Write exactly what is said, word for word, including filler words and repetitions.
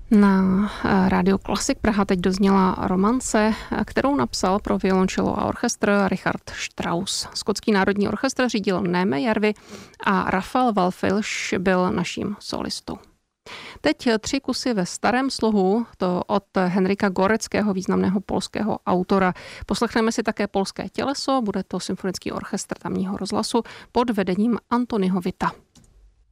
Na Rádio Klasik Praha teď dozněla romance, kterou napsal pro violončelo a orchestr Richard Strauss. Skotský národní orchestr řídil Néme Jarvi a Rafael Wallfisch byl naším solistou. Teď tři kusy ve starém slohu, to od Henryka Goreckého, významného polského autora. Poslechneme si také Polské těleso, bude to symfonický orchestr tamního rozhlasu pod vedením Antonyho Vita.